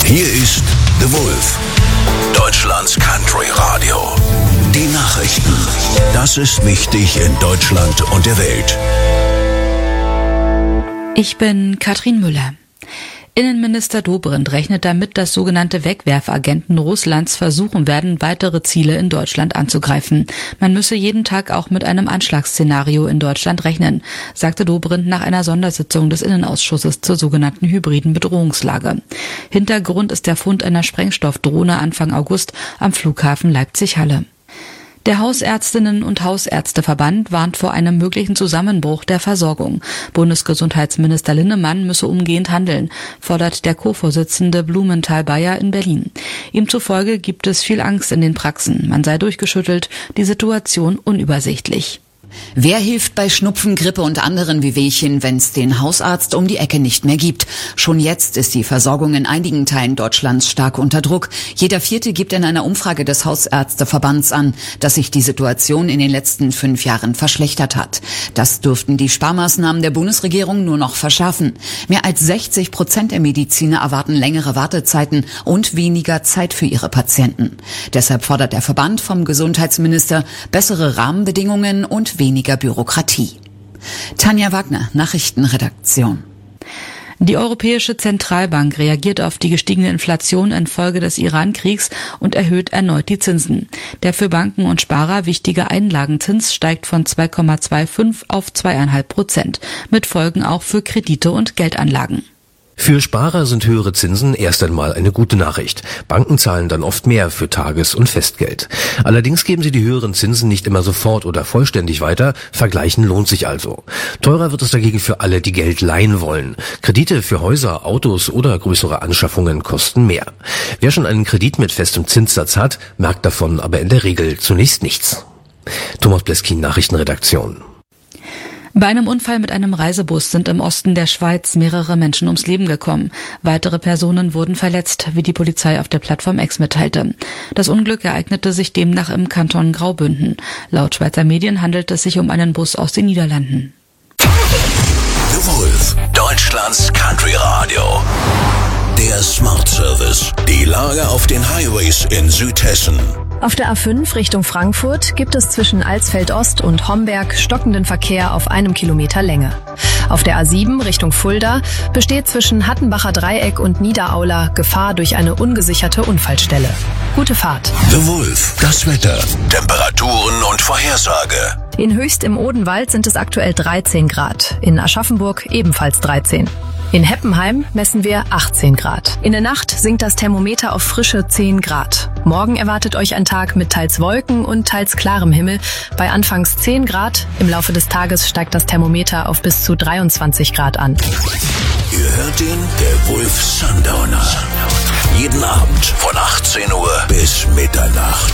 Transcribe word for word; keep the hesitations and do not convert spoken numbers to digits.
Hier ist The Wolf, Deutschlands Country Radio. Die Nachrichten. Das ist wichtig in Deutschland und der Welt. Ich bin Katrin Müller. Innenminister Dobrindt rechnet damit, dass sogenannte Wegwerfagenten Russlands versuchen werden, weitere Ziele in Deutschland anzugreifen. Man müsse jeden Tag auch mit einem Anschlagsszenario in Deutschland rechnen, sagte Dobrindt nach einer Sondersitzung des Innenausschusses zur sogenannten hybriden Bedrohungslage. Hintergrund ist der Fund einer Sprengstoffdrohne Anfang August am Flughafen Leipzig-Halle. Der Hausärztinnen- und Hausärzteverband warnt vor einem möglichen Zusammenbruch der Versorgung. Bundesgesundheitsminister Linnemann müsse umgehend handeln, fordert der Co-Vorsitzende Blumenthal-Bayer in Berlin. Ihm zufolge gibt es viel Angst in den Praxen. Man sei durchgeschüttelt, die Situation unübersichtlich. Wer hilft bei Schnupfen, Grippe und anderen Wehwehchen, wenn es den Hausarzt um die Ecke nicht mehr gibt? Schon jetzt ist die Versorgung in einigen Teilen Deutschlands stark unter Druck. Jeder Vierte gibt in einer Umfrage des Hausärzteverbands an, dass sich die Situation in den letzten fünf Jahren verschlechtert hat. Das dürften die Sparmaßnahmen der Bundesregierung nur noch verschärfen. Mehr als sechzig Prozent der Mediziner erwarten längere Wartezeiten und weniger Zeit für ihre Patienten. Deshalb fordert der Verband vom Gesundheitsminister bessere Rahmenbedingungen und weniger Bürokratie. Tanja Wagner, Nachrichtenredaktion. Die Europäische Zentralbank reagiert auf die gestiegene Inflation infolge des Iran-Kriegs und erhöht erneut die Zinsen. Der für Banken und Sparer wichtige Einlagenzins steigt von zwei Komma fünfundzwanzig auf zwei Komma fünf Prozent, mit Folgen auch für Kredite und Geldanlagen. Für Sparer sind höhere Zinsen erst einmal eine gute Nachricht. Banken zahlen dann oft mehr für Tages- und Festgeld. Allerdings geben sie die höheren Zinsen nicht immer sofort oder vollständig weiter. Vergleichen lohnt sich also. Teurer wird es dagegen für alle, die Geld leihen wollen. Kredite für Häuser, Autos oder größere Anschaffungen kosten mehr. Wer schon einen Kredit mit festem Zinssatz hat, merkt davon aber in der Regel zunächst nichts. Thomas Bleskin, Nachrichtenredaktion. Bei einem Unfall mit einem Reisebus sind im Osten der Schweiz mehrere Menschen ums Leben gekommen. Weitere Personen wurden verletzt, wie die Polizei auf der Plattform X mitteilte. Das Unglück ereignete sich demnach im Kanton Graubünden. Laut Schweizer Medien handelt es sich um einen Bus aus den Niederlanden. The Wolf, Deutschlands Country Radio. Der Smart Service. Die Lage auf den Highways in Südhessen. Auf der A fünf Richtung Frankfurt gibt es zwischen Alsfeld-Ost und Homberg stockenden Verkehr auf einem Kilometer Länge. Auf der A sieben Richtung Fulda besteht zwischen Hattenbacher Dreieck und Niederaula Gefahr durch eine ungesicherte Unfallstelle. Gute Fahrt. The Wolf, das Wetter, Temperaturen und Vorhersage. In Höchst im Odenwald sind es aktuell dreizehn Grad, in Aschaffenburg ebenfalls dreizehn. In Heppenheim messen wir achtzehn Grad. In der Nacht sinkt das Thermometer auf frische zehn Grad. Morgen erwartet euch ein Tag mit teils Wolken und teils klarem Himmel bei anfangs zehn Grad. Im Laufe des Tages steigt das Thermometer auf bis zu dreiundzwanzig Grad an. Ihr hört den der Wolf Sundowner. Jeden Abend von achtzehn Uhr bis Mitternacht.